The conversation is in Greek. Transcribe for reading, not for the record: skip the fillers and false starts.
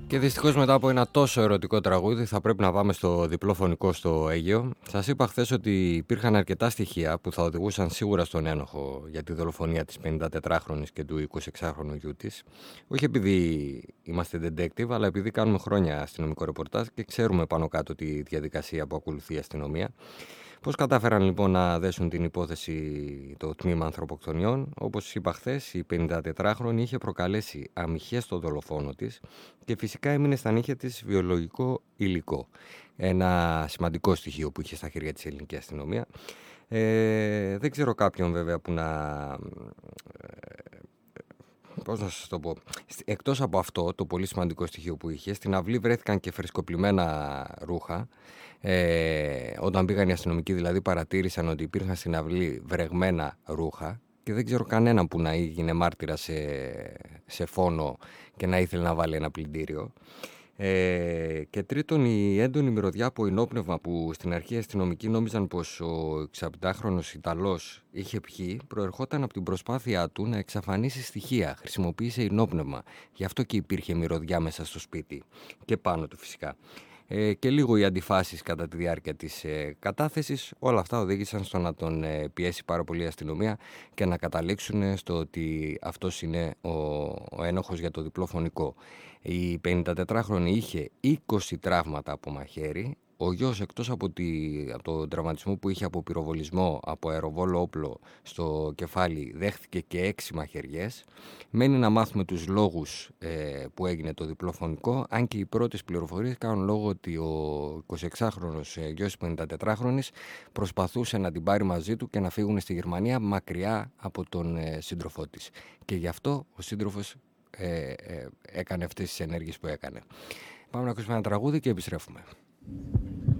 Και δυστυχώς μετά από ένα τόσο ερωτικό τραγούδι θα πρέπει να πάμε στο διπλό φωνικό στο Αίγαιο. Σας είπα χθες ότι υπήρχαν αρκετά στοιχεία που θα οδηγούσαν σίγουρα στον ένοχο για τη δολοφονία της 54χρονης και του 26χρονου γιού της. Όχι επειδή είμαστε detective, αλλά επειδή κάνουμε χρόνια αστυνομικό ρεπορτάζ και ξέρουμε πάνω κάτω τη διαδικασία που ακολουθεί η αστυνομία. Πώς κατάφεραν λοιπόν να δέσουν την υπόθεση το τμήμα ανθρωποκτονιών? Όπως είπα χθες, η 54χρονη είχε προκαλέσει αμυχές στο δολοφόνο της και φυσικά έμεινε στα νύχια της βιολογικό υλικό. Ένα σημαντικό στοιχείο που είχε στα χέρια της ελληνική αστυνομία. Δεν ξέρω κάποιον βέβαια που να... Πώς να σας το πω. Εκτός από αυτό το πολύ σημαντικό στοιχείο που είχε, στην αυλή βρέθηκαν και φρεσκοπλημμένα ρούχα. Όταν πήγαν οι αστυνομικοί δηλαδή παρατήρησαν ότι υπήρχαν στην αυλή βρεγμένα ρούχα και δεν ξέρω κανέναν που να έγινε μάρτυρα σε φόνο και να ήθελε να βάλει ένα πλυντήριο. Και τρίτον, η έντονη μυρωδιά από ενόπνευμα που στην αρχή οι αστυνομικοί νόμιζαν πως ο 65χρονος Ιταλός είχε πιει, προερχόταν από την προσπάθειά του να εξαφανίσει στοιχεία. Χρησιμοποίησε ενόπνευμα. Γι' αυτό και υπήρχε μυρωδιά μέσα στο σπίτι και πάνω του φυσικά. Και λίγο οι αντιφάσεις κατά τη διάρκεια της κατάθεσης, όλα αυτά οδήγησαν στο να τον πιέσει πάρα πολύ η αστυνομία και να καταλήξουν στο ότι αυτός είναι ο ένοχος για το διπλό φωνικό. Η 54χρονη είχε 20 τραύματα από μαχαίρι. Ο γιος, εκτός από τον τραυματισμό που είχε από πυροβολισμό από αεροβόλο όπλο στο κεφάλι, δέχθηκε και 6 μαχαιριές. Μένει να μάθουμε τους λόγους που έγινε το διπλό φωνικό, αν και οι πρώτες πληροφορίες κάνουν λόγο ότι ο 26χρονος γιος της 54χρονης προσπαθούσε να την πάρει μαζί του και να φύγουν στη Γερμανία μακριά από τον σύντροφό της. Και γι' αυτό ο σύντροφος έκανε αυτές τις ενέργειες που έκανε. Πάμε να ακούσουμε ένα τραγούδι και επιστρέφουμε.